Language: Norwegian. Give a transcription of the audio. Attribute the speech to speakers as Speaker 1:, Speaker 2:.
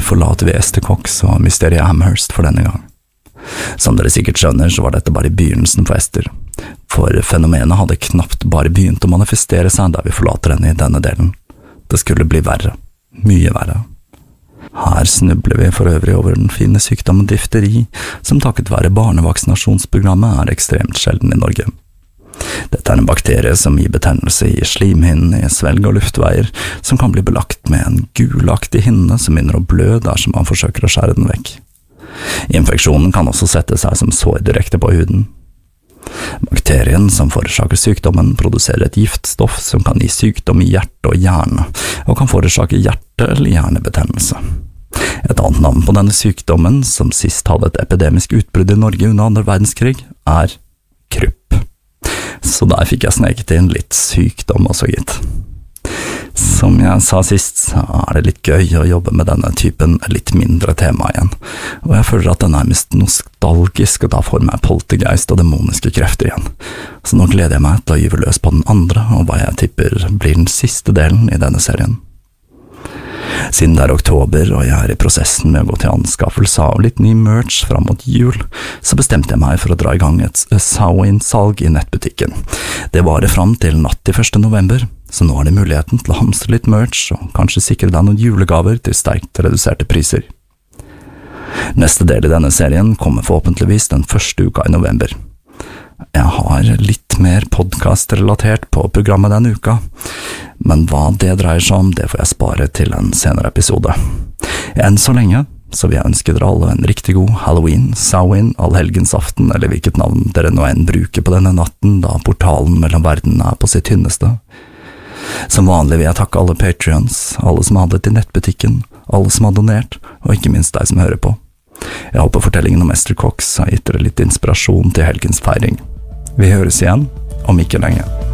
Speaker 1: forlater vi Esther Cox og mysteriet Amherst for denne gang. Som dere sikkert skjønner, så var dette bare begynnelsen for Esther, for fenomenet hadde knapt bare begynt å manifestere seg da vi forlater henne i denne delen. Det skulle bli verre, mye verre. Her snubler vi for øvrig over den fine sykdommen difteri, som takket være barnevaksinasjonsprogrammet er ekstremt sjelden i Norge. Dette er en bakterie som gir betennelse i slimhinnen, i svelg og luftveier, som kan bli belagt med en gulaktig hinne som begynner å blø dersom man forsøker å skjære den vekk. Infeksjonen kan også sette seg som sår direkte på huden. Bakterien som forårsaker sykdommen produserer et giftstoff som kan gi sykdom i hjerte og hjerne, og kan forårsake hjerte- eller hjernebetennelse. Et annet navn på denne sykdommen, som sist hadde et epidemisk utbrudd i Norge under andre verdenskrig, er krupp. Så der fikk jeg sneket inn litt sykdom også, gitt. Som jeg sa sist, så er det litt gøy å jobbe med denne typen litt mindre tema igjen, og jeg føler at den er mest nostalgisk og da får meg poltergeist og demoniske krefter igjen. Så nå gleder jeg meg til å gyve løs på den andre, og hva jeg tipper blir den siste delen i denne serien. Siden det er oktober og jeg er i prosessen med å gå til anskaffelse av litt ny merch fram mot jul, så bestemte jeg meg for å dra i gang et Samhain-salg i nettbutikken. Det varer fram til natt til 1. november, så nå er det muligheten til å hamstre litt merch og kanskje sikre deg noen julegaver til sterkt reduserte priser. Neste del i denne serien kommer forhåpentligvis den første uka i november. Jeg har litt mer podcast-relatert på programmet denne uka, men hva det dreier seg om, det får jeg spare til en senere episode. Enn så lenge, så vil jeg ønske dere alle en riktig god Halloween, Samhain, allhelgensaften, eller hvilket navn dere nå enn bruker på denne natten, da portalen mellom verden er på sitt tynneste. Som vanlig vil jeg takke alle Patreons, alle som har handlet i nettbutikken, alle som har donert, og ikke minst deg som hører på. Jeg håper fortellingen om Esther Cox har gitt dere litt inspirasjon til helgens feiring. Vi høres igjen om ikke lenge.